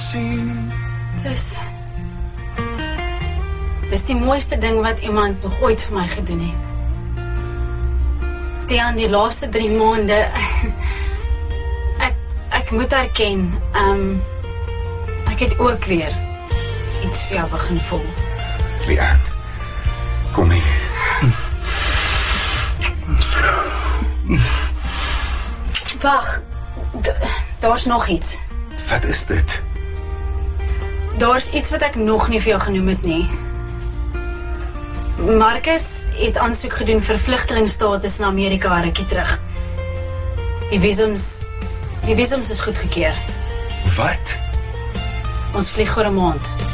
sien. Dis die mooiste ding wat iemand nog ooit vir my gedoen het. Tiaan, die laaste 3 maande, ek moet erken, ek het ook weer iets vir jou begin voel. Leanne, kom hier. Wag, daar's nog iets. Wat is dit? Daar's iets wat ek nog nie vir jou genoem het nie. Marcus het aansoek gedoen vir vlugtelingstatus in Amerika 'n rukkie terug. Die visums is goedgekeur. Wat? Ons vlieg oor 'n maand.